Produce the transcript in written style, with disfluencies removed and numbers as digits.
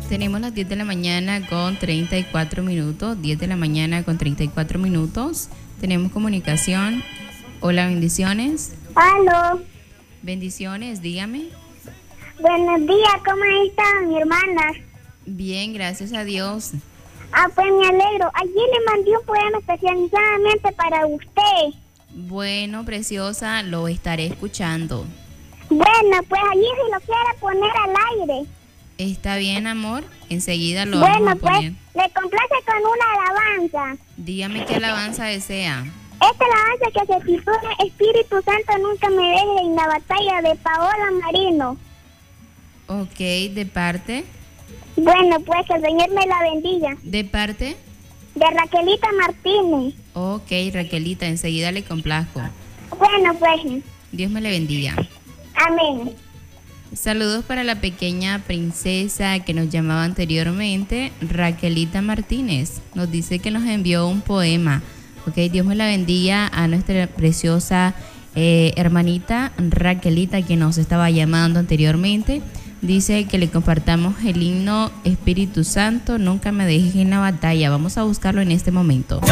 Tenemos las 10 de la mañana con 34 minutos. 10 de la mañana con 34 minutos. Tenemos comunicación. Hola, bendiciones. Aló. Bendiciones, dígame. Buenos días, ¿cómo está mi hermana? Bien, gracias a Dios. Pues me alegro. Allí le mandé un poema especializadamente para usted. Bueno, preciosa, lo estaré escuchando. Bueno, pues allí si lo quiere poner al aire. Está bien, amor. Enseguida lo vamos a poner. Bueno, pues le complace con una alabanza. Dígame qué alabanza desea. Esta alabanza que se titula Espíritu Santo nunca me deje en la batalla, de Paola Marino. Ok, ¿de parte? Bueno, pues que el Señor me la bendiga. ¿De parte? De Raquelita Martínez. Ok, Raquelita, enseguida le complazco. Bueno, pues. Dios me le bendiga. Amén. Saludos para la pequeña princesa que nos llamaba anteriormente, Raquelita Martínez. Nos dice que nos envió un poema. Ok, Dios me la bendiga a nuestra preciosa hermanita Raquelita que nos estaba llamando anteriormente. Dice que le compartamos el himno Espíritu Santo, nunca me dejes en la batalla. Vamos a buscarlo en este momento.